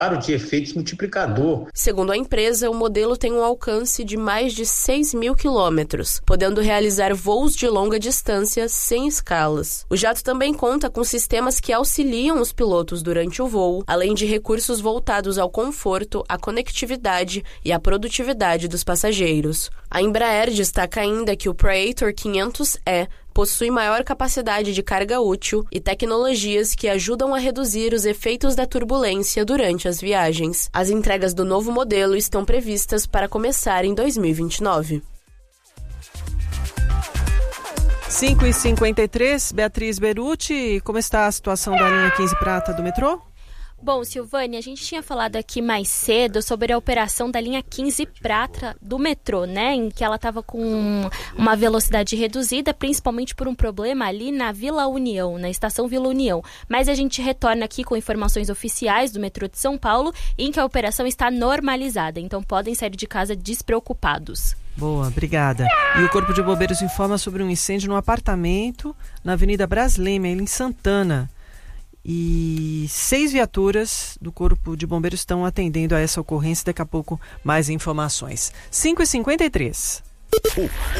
de efeitos multiplicador. Segundo a empresa, o modelo tem um alcance de mais de 6.000 quilômetros, podendo realizar voos de longa distância sem escalas. O jato também conta com sistemas que auxiliam os pilotos durante o voo, além de recursos voltados ao conforto, à conectividade e à produtividade dos passageiros. A Embraer destaca ainda que o Praetor 500E possui maior capacidade de carga útil e tecnologias que ajudam a reduzir os efeitos da turbulência durante as viagens. As entregas do novo modelo estão previstas para começar em 2029. 5h53, Beatriz Beruti, como está a situação da linha 15 Prata do metrô? Bom, Silvânia, a gente tinha falado aqui mais cedo sobre a operação da linha 15 Prata do metrô, né? Em que ela estava com uma velocidade reduzida, principalmente por um problema ali na Vila União, na estação Vila União. Mas a gente retorna aqui com informações oficiais do metrô de São Paulo, em que a operação está normalizada, então podem sair de casa despreocupados. Boa, obrigada. E o Corpo de Bombeiros informa sobre um incêndio no apartamento na Avenida Brasleme, em Santana. E 6 viaturas do Corpo de Bombeiros estão atendendo a essa ocorrência. Daqui a pouco mais informações. 5h53.